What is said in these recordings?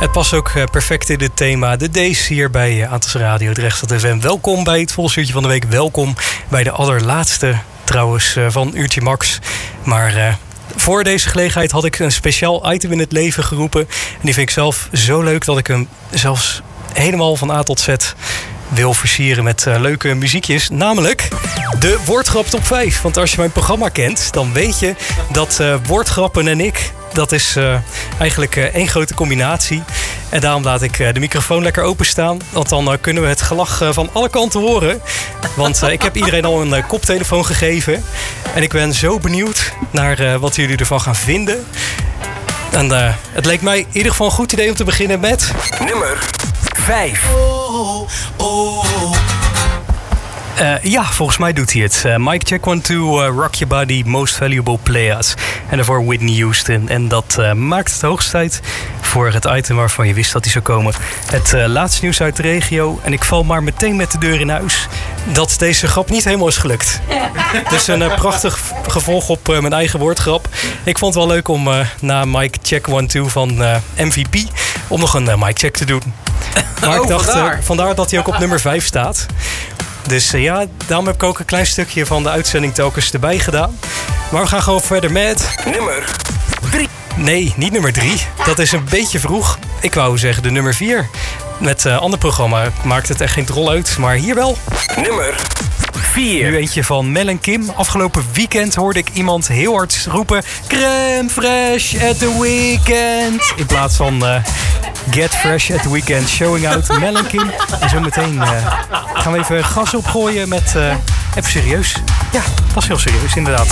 Het past ook perfect in het thema. De Days hier bij Aantas Radio, Drechtstad FM. Welkom bij het Volksuurtje van de week. Welkom bij de allerlaatste trouwens van Uurtje Max. Maar voor deze gelegenheid had ik een speciaal item in het leven geroepen. En die vind ik zelf zo leuk dat ik hem zelfs helemaal van A tot Z wil versieren met leuke muziekjes. Namelijk de Woordgrap Top 5. Want als je mijn programma kent, dan weet je dat woordgrappen en ik, dat is eigenlijk één grote combinatie. En daarom laat ik de microfoon lekker openstaan. Want dan kunnen we het gelach van alle kanten horen. Want ik heb iedereen al een koptelefoon gegeven. En ik ben zo benieuwd naar wat jullie ervan gaan vinden. En het leek mij in ieder geval een goed idee om te beginnen met nummer 5. Ja, volgens mij doet hij het. Mike Check 1, 2, Rock Your Body, Most Valuable Players. En daarvoor Whitney Houston. En dat maakt het hoogst tijd voor het item waarvan je wist dat hij zou komen. Het laatste nieuws uit de regio. En ik val maar meteen met de deur in huis dat deze grap niet helemaal is gelukt. Dus een prachtig gevolg op mijn eigen woordgrap. Ik vond het wel leuk om na Mike Check 1, 2 van MVP om nog een Mike Check te doen. Maar ik dacht, vandaar dat hij ook op nummer 5 staat. Dus ja, daarom heb ik ook een klein stukje van de uitzending telkens erbij gedaan. Maar we gaan gewoon verder met nummer 3. Nee, niet nummer 3. Dat is een beetje vroeg. Ik wou zeggen de nummer 4. Met een ander programma maakt het echt geen rol uit. Maar hier wel. Nummer 4. Nu eentje van Mel en Kim. Afgelopen weekend hoorde ik iemand heel hard roepen: crème fresh at the weekend. In plaats van get fresh at the weekend. Showing out Mel en Kim. En zo meteen gaan we even gas opgooien met even serieus. Ja, dat is heel serieus inderdaad.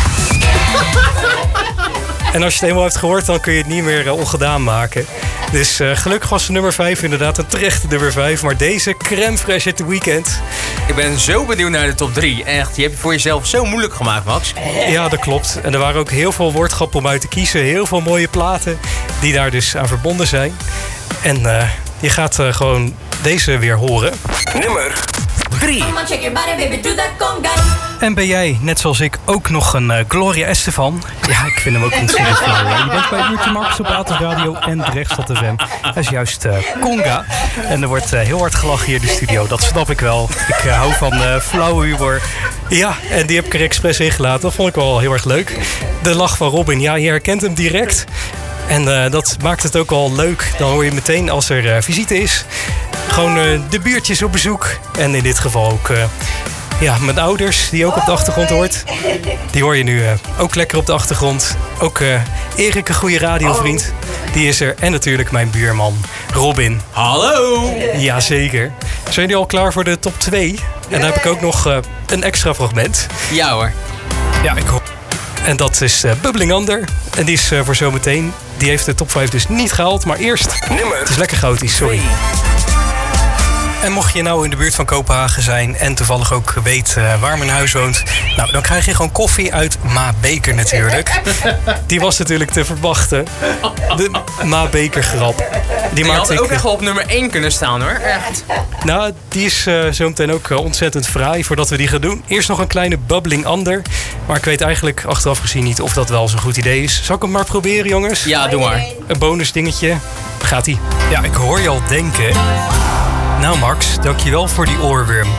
En als je het eenmaal hebt gehoord, dan kun je het niet meer ongedaan maken. Dus gelukkig was de nummer 5 inderdaad een terechte nummer 5. Maar deze crème fresh at the weekend. Ik ben zo benieuwd naar de top 3. Echt, je hebt het voor jezelf zo moeilijk gemaakt, Max. Ja, dat klopt. En er waren ook heel veel woordgrappen om uit te kiezen. Heel veel mooie platen die daar dus aan verbonden zijn. En je gaat gewoon deze weer horen. Nummer 3. En ben jij, net zoals ik, ook nog een Gloria Estefan? Ja, ik vind hem ook ontzettend flauw. Je bent bij Uurtje Max op Aantas Radio en Drechtstad FM. Dat is juist Conga. En er wordt heel hard gelachen hier in de studio. Dat snap ik wel. Ik hou van flauwe humor. Ja, en die heb ik er expres ingelaten. Dat vond ik wel heel erg leuk. De lach van Robin, ja, je herkent hem direct. En dat maakt het ook wel leuk. Dan hoor je meteen als er visite is. Gewoon de buurtjes op bezoek. En in dit geval ook mijn ouders, die ook op de achtergrond hoort. Die hoor je nu ook lekker op de achtergrond. Ook Erik, een goede radiovriend. Die is er. En natuurlijk mijn buurman Robin. Hallo! Jazeker. Zijn jullie al klaar voor de top 2? En dan heb ik ook nog een extra fragment. Ja hoor. Ja, ik hoop. En dat is Bubbling Under. En die is voor zometeen. Die heeft de top 5 dus niet gehaald. Maar eerst, het is lekker chaotisch, sorry. En mocht je nou in de buurt van Kopenhagen zijn en toevallig ook weet waar mijn huis woont, nou, dan krijg je gewoon koffie uit Ma Beker natuurlijk. Die was natuurlijk te verwachten. De Ma Beker grap. Die had ook echt wel op nummer 1 kunnen staan hoor. Echt. Nou, die is zo meteen ook ontzettend fraai voordat we die gaan doen. Eerst nog een kleine Bubbling Under. Maar ik weet eigenlijk achteraf gezien niet of dat wel zo'n goed idee is. Zal ik hem maar proberen, jongens? Ja, doe maar. Een bonus dingetje. Gaat-ie. Ja, ik hoor je al denken. Nou Max, dankjewel voor die oorworm.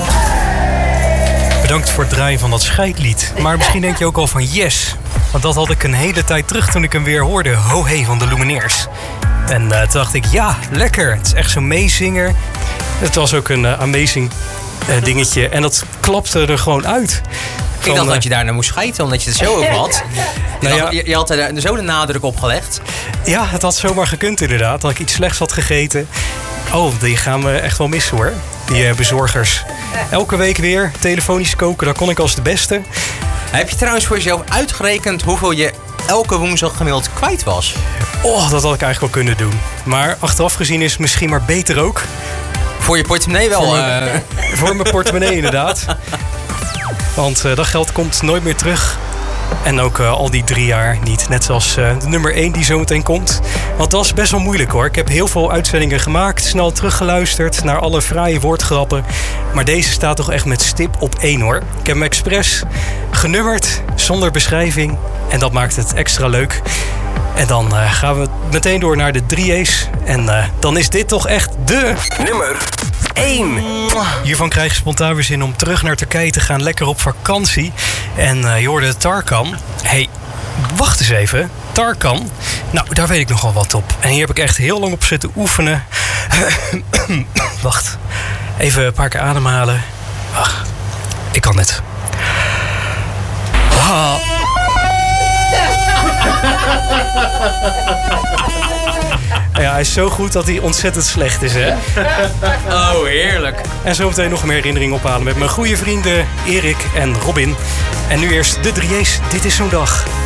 Bedankt voor het draaien van dat scheidlied. Maar misschien denk je ook al van yes. Want dat had ik een hele tijd terug toen ik hem weer hoorde. Ho hey van de Lumineers. En toen dacht ik, ja, lekker. Het is echt zo'n meezinger. Het was ook een amazing dingetje. En dat klapte er gewoon uit. Ik dacht dat je daar naar moest schijten, omdat je het zo over had. Je had er zo de nadruk op gelegd. Ja, het had zomaar gekund inderdaad. Dat ik iets slechts had gegeten. Oh, die gaan we echt wel missen hoor. Die bezorgers. Elke week weer telefonisch koken, dat kon ik als de beste. Heb je trouwens voor jezelf uitgerekend hoeveel je elke woensdag gemiddeld kwijt was? Oh, dat had ik eigenlijk wel kunnen doen. Maar achteraf gezien is het misschien maar beter ook. Voor je portemonnee wel? Voor mijn portemonnee inderdaad. Want dat geld komt nooit meer terug. En ook al die 3 jaar niet. Net zoals de nummer 1 die zometeen komt. Want dat was best wel moeilijk hoor. Ik heb heel veel uitzendingen gemaakt. Snel teruggeluisterd naar alle fraaie woordgrappen. Maar deze staat toch echt met stip op 1 hoor. Ik heb hem expres genummerd. Zonder beschrijving. En dat maakt het extra leuk. En dan gaan we meteen door naar de 3A's. En dan is dit toch echt de... Nummer 1. Hiervan krijg je spontaan weer zin om terug naar Turkije te gaan. Lekker op vakantie. En je hoorde Tarkan. Hey, wacht eens even. Tarkan. Nou, daar weet ik nogal wat op. En hier heb ik echt heel lang op zitten oefenen. Wacht. Even een paar keer ademhalen. Ach, ik kan het. Ja, hij is zo goed dat hij ontzettend slecht is, hè? Oh, heerlijk. En zometeen nog meer herinneringen ophalen met mijn goede vrienden Erik en Robin. En nu eerst de 3A's. Dit is zo'n dag.